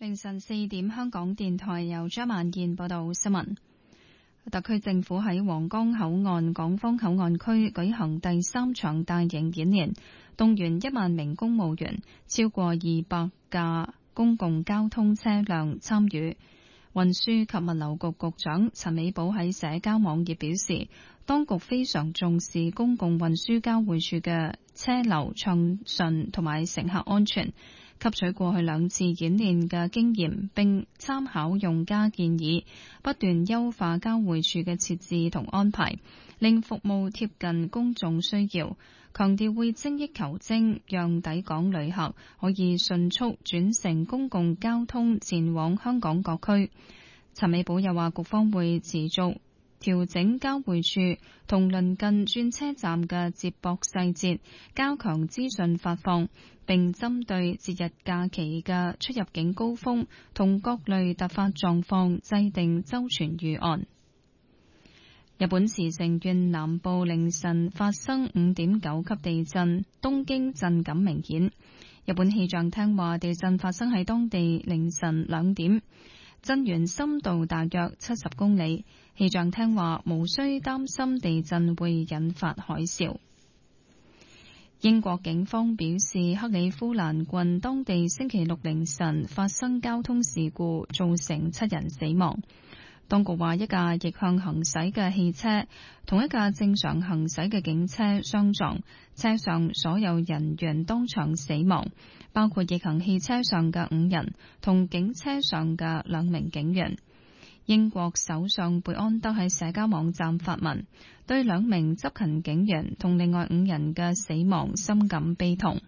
凌晨4點，香港電台由張萬燕報道新聞。特區政府喺皇崗口岸港方口岸區舉行第3場大型演練，動員1萬名公務員，超過200架公共交通車輛參與。運輸及物流局局長陳美寶喺社交網頁表示，當局非常重視公共運輸交匯處嘅車流暢順同埋乘客安全，吸取過去2次演練嘅經驗，並參考用家建議，不斷優化交匯處嘅設置同安排，令服務貼近公眾需要。強調會精益求精，讓抵港旅客可以迅速轉乘公共交通前往香港各區。陳美寶又話，局方會持續調整交匯處同鄰近轉車站嘅接駁細節，加強資訊發放，並針對節日假期嘅出入境高峰同各類突發狀況制定周全預案。日本茨城縣南部凌晨發生 5.9 級地震，東京震感明顯。日本氣象廳話，地震發生喺當地凌晨2點，震源深度大約70公里。氣象廳話，無需擔心地震會引發海嘯。英國警方表示，克里夫蘭郡當地星期六凌晨發生交通事故，造成7人死亡。當局話，一架逆向行駛嘅汽車同一架正常行駛嘅警車相撞，車上所有人員當場死亡，包括逆行汽車上嘅5人同警車上嘅2名警員。英國首相貝安德喺社交網站發文，對2名執勤警員同另外5人嘅死亡深感悲痛。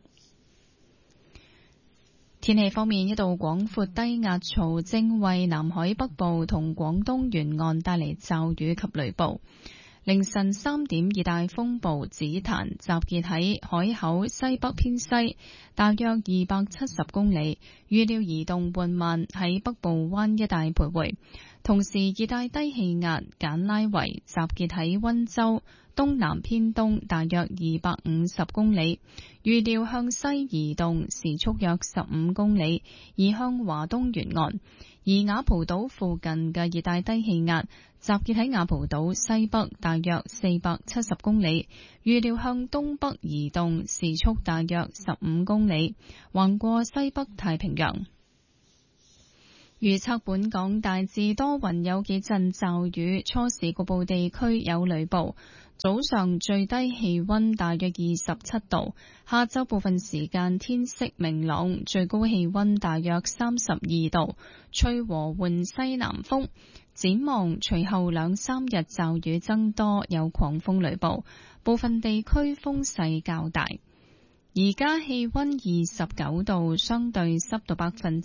天氣方面，一道廣闊低壓槽正為南海北部同廣東沿岸帶嚟驟雨及雷暴。凌晨3點，熱帶風暴紫檀集結喺海口西北偏西，大約270公里，預料移動緩慢喺北部灣一帶徘徊。同時，熱帶低氣壓簡拉維集結喺溫州東南偏東，大約250公里，預料向西移動，時速約15公里，移向華東沿岸。而雅蒲島附近嘅熱帶低氣壓集結喺雅蒲島西北，大約470公里，預料向東北移動，時速大約15公里，橫過西北太平洋。預測本港大致多雲，有幾陣驟雨，初時局部地區有雷暴。早上最低氣溫大約27度，下晝部分時間天色明朗，最高氣溫大約32度，吹和緩西南風。展望隨後2-3日驟雨增多，有狂風雷暴，部分地區風勢較大。而家氣溫29度，相對濕度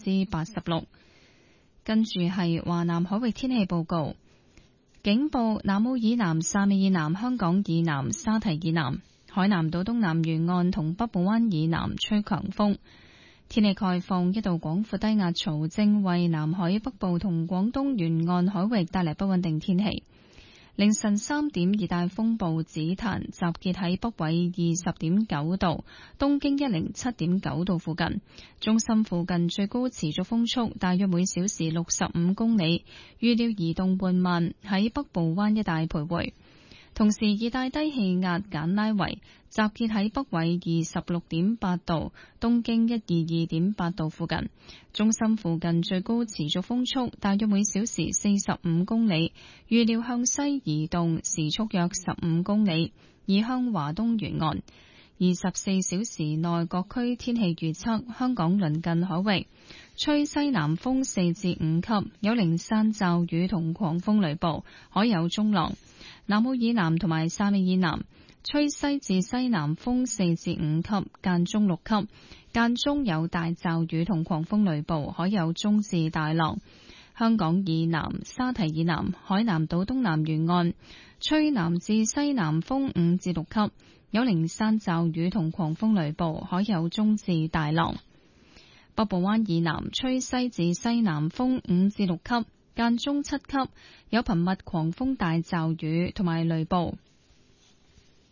86%。跟住係華南海域天氣報告。警報：南澳以南、汕尾以南、香港以南、沙堤以南、海南島東南沿岸同北部灣以南吹強風。天氣概況：一道廣闊低壓槽正為南海北部同廣東沿岸海域帶嚟不穩定天氣。凌晨3點，熱帶風暴紫檀集結喺北緯20.9度、東經107.9度附近，中心附近最高持續風速大約每小時65公里，預料移動緩慢喺北部灣一帶徘徊。同時，熱帶低氣壓簡拉維集結喺北緯26.8度、東經122.8度附近，中心附近最高持續風速大約每小時45公里，預料向西移動，時速約15公里，移向華東沿岸。24小時內各區天氣預測：香港鄰近海域吹西南風4至5級，有零散驟雨同狂風雷暴，海有中浪。南澳以南同埋汕尾以南吹西至西南風4至5級，間中6級，間中有大驟雨同狂風雷暴，海有中至大浪。香港以南、沙堤以南、海南島東南沿岸吹南至西南風5至6級，有零散驟雨同狂風雷暴，海有中至大浪。北部灣以南吹西至西南風5至6級，間中7級，有頻密狂風大驟雨同埋雷暴。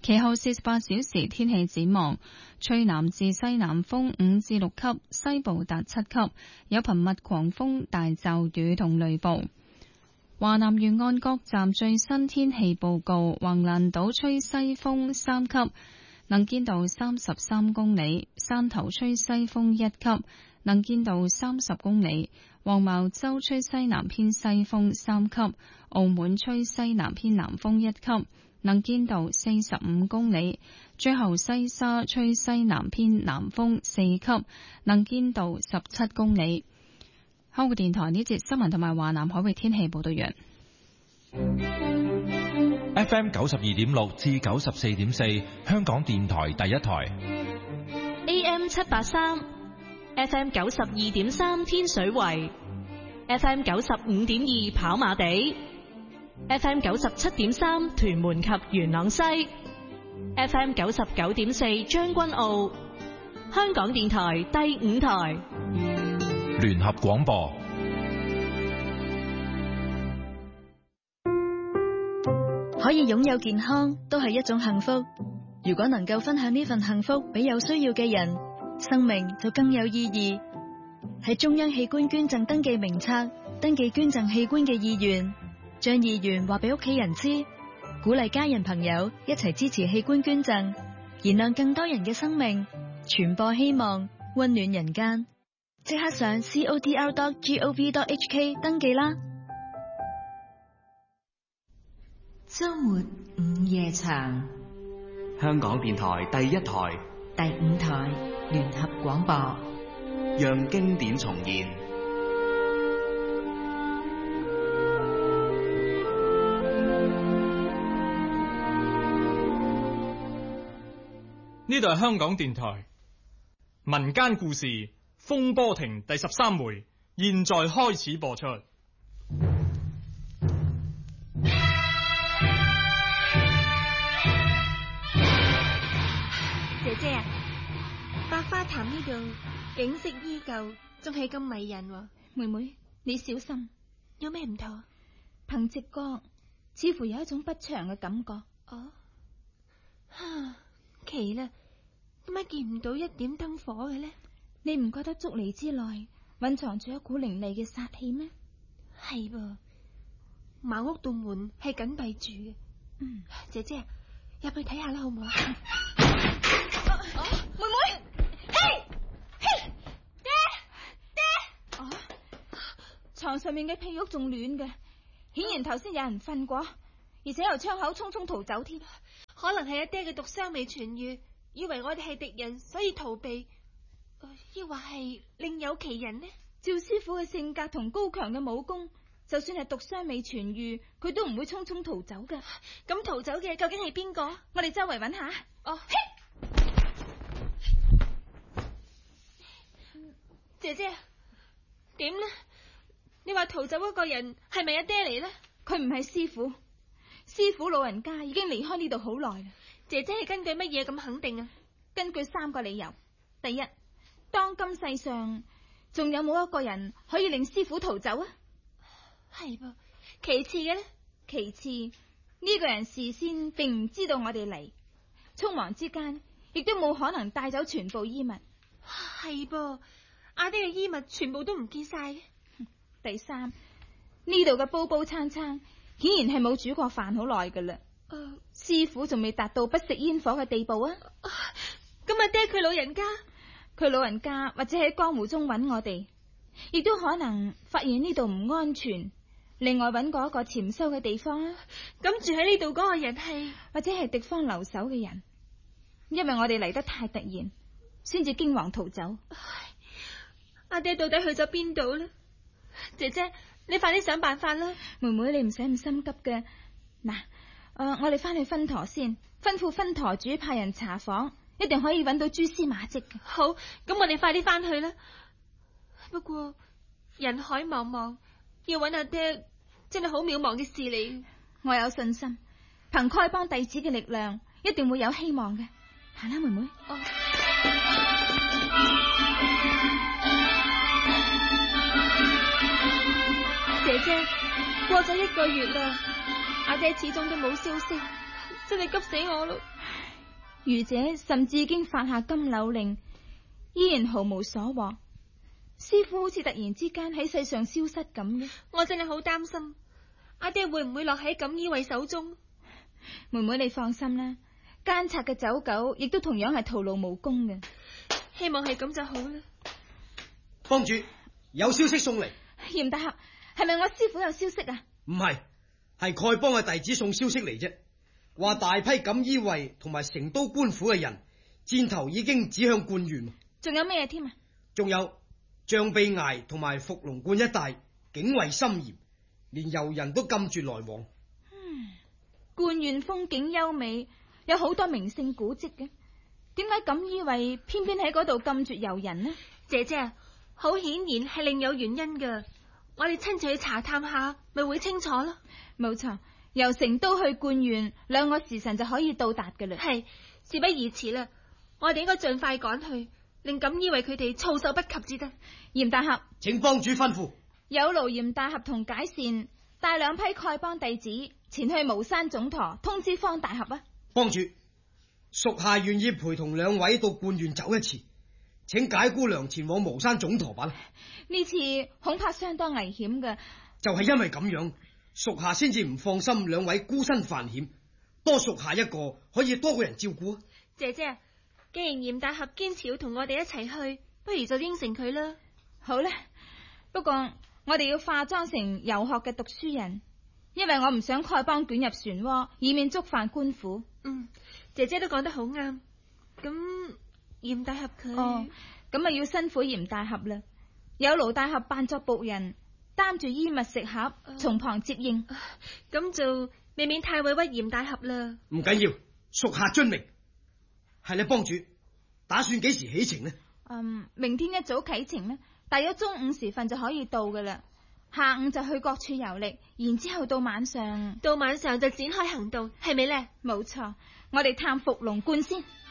其後48小時天氣展望，吹南至西南風5至6級，西部達7級，有頻密狂風大驟雨同雷暴。華南沿岸各站最新天氣報告：橫瀾島吹西風3級，能見度33公里；汕頭吹西風1級，能見度30公里；黃茅洲吹西南偏西風3級；澳門吹西南偏南風1級，能見度45公里；最後西沙吹西南偏南風4級，能見度17公里。香港電台呢節新聞同埋華南海域天氣報道完。 FM 92.6至94.4，香港電台第一台。 AM 783 ，FM 92.3天水圍，FM 95.2跑馬地，FM 97.3屯門及元朗西，FM 99.4將軍澳。香港電台第5台聯合廣播。 可以擁有健康都係一種幸福。如果能夠分享呢份幸福俾有需要嘅人，生命就更有意義。喺中央器官捐贈登記名冊登記捐贈器官嘅意願，將意願話俾屋企人知，鼓勵家人朋友一齊支持器官捐贈，燃亮更多人嘅生命，傳播希望，溫暖人間。即刻上 codr.gov.hk 登記啦！ 周末午夜場， 香港電台第一台、 第5台聯合廣播， 讓經典重現。 呢度係香港電台民間故事《風波亭》第13回，現在開始播出。 姐姐啊，百花潭呢度景色依舊，仲係咁迷人喎。 妹妹，你小心， 有咩唔妥？ 憑直覺，似乎有一種不祥嘅感覺。 哦，奇啦，點解見唔到一點燈火嘅呢？ 你唔覺得竹籬之內蘊藏住一股凌厲嘅殺氣咩？ 係噃，茅屋道門係緊閉住嘅。姐姐入去睇下啦，好唔好？ 妹妹，嘿，爹，床上面嘅被褥仲暖嘅，顯然頭先有人瞓過，而且由窗口匆匆逃走添。 可能係阿爹嘅毒傷未痊癒，以為我哋係敵人，所以逃避。抑或係另有其人呢？ 趙師傅嘅性格同高強嘅武功，就算係毒傷未痊癒，佢都唔會匆匆逃走噶。 咁逃走嘅究竟係邊個？ 我哋周圍揾下。 哦，姐姐，點呢？你話逃走嗰個人係咪阿爹嚟呢？ 佢唔係師傅，師傅老人家已經離開呢度好耐啦。 姐姐係根據乜嘢咁肯定啊？ 根據3個理由。第一，當今世上仲有冇一個人可以令師傅逃走啊？ 係噃。其次嘅呢？ 其次，呢個人事先並唔知道我哋嚟，匆忙之間亦都冇可能帶走全部衣物。 係噃，阿爹嘅衣物全部都唔見晒。 第三，呢度嘅煲煲餐餐顯然係冇煮過飯好耐噶啦。師傅仲未達到不食煙火嘅地步啊！ 咁阿爹佢老人家， 或者喺江湖中揾我哋，亦都可能發現呢度唔安全，另外揾過一個潛修嘅地方啊。 咁住喺呢度嗰個人係， 或者係敵方留守嘅人，因為我哋嚟得太突然，先至驚惶逃走。 阿爹到底去咗邊度呢？姐姐，你快啲想辦法啦。 妹妹，你唔使咁心急嘅。嗱，我哋翻去分舵先，吩咐分舵主派人查訪，一定可以揾到蛛絲馬跡嘅。 好，咁我哋快啲翻去啦。不過人海茫茫，要揾阿爹真係好渺茫嘅事嚟。 我有信心，憑丐幫弟子嘅力量，一定會有希望嘅。行啦，妹妹。 姐姐，過咗1個月啦，阿爹始終都冇消息，真係急死我咯。 愚者甚至已經發下金柳令，依然毫無所獲。師傅好似突然之間喺世上消失咁嘅， 我真係好擔心阿爹會唔會落喺錦衣衛手中。 妹妹你放心啦，奸賊嘅走狗亦都同樣係徒勞無功嘅。 希望係咁就好啦。 幫主，有消息送嚟。 嚴大俠，係咪我師傅有消息啊？ 唔係，係丐幫嘅弟子送消息嚟啫，話大批錦衣衛同埋成都官府嘅人箭頭已經指向灌縣。 仲有咩添啊？ 仲有象鼻崖同埋伏龍觀一帶警衛森嚴，連遊人都禁絕來往。 灌縣風景優美，有好多名勝古蹟嘅，點解錦衣衛偏偏喺嗰度禁絕遊人呢？ 姐姐，好顯然係另有原因噶，我哋親自去查探下，咪會清楚咯。 冇錯，由成都去灌縣2個時辰就可以到達噶啦。 係，事不宜遲啦，我哋應該盡快趕去，令錦衣衛佢哋措手不及至得。 嚴大俠， 請幫主吩咐。 有勞嚴大俠同解善帶2批丐幫弟子前去巫山總舵通知方大俠啊。 幫主，屬下願意陪同2位到灌縣走一次，請解姑娘前往巫山總舵吧。 呢次恐怕相當危險嘅。 就係因為咁樣，屬下先至唔放心2位孤身犯險，多屬下一個可以多個人照顧。 姐姐，既然嚴大俠堅持要同我哋一齊去，不如就應承佢啦。 好啦，不過我哋要化妝成遊學嘅讀書人，因為我唔想丐幫捲入漩渦，以免觸犯官府。 姐姐都講得好啱。咁嚴大俠佢咁啊要辛苦嚴大俠啦。有勞大俠扮作僕人，擔住衣物食盒，從旁接應。 咁就未免太委屈嚴大俠啦。 唔緊要，屬下遵命。係啦，幫主，打算幾時起程呢？ 明天一早啟程呢，大約中午時分就可以到噶啦。下午就去各處遊歷，然之後到晚上就展開行動，係咪呢？冇錯，我哋探伏龍觀先。